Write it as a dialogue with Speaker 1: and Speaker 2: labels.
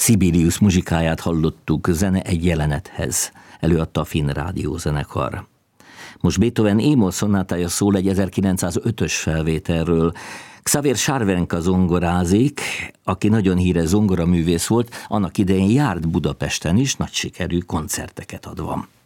Speaker 1: Sibelius muzsikáját hallottuk, Zene egy jelenethez, előadta a Finn Rádiózenekar. Most Beethoven E-moll szonátája szól egy 1905-ös felvételről. Xaver Scharwenka zongorázik, aki nagyon híres zongoraművész volt, annak idején járt Budapesten is, nagy sikerű koncerteket adva.